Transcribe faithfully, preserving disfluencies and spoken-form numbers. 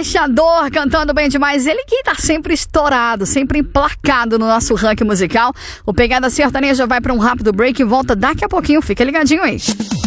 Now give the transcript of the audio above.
Embaixador cantando bem demais. Ele que tá sempre estourado, sempre emplacado no nosso ranking musical. O Pegada Sertaneja vai para um rápido break e volta daqui a pouquinho. Fica ligadinho aí.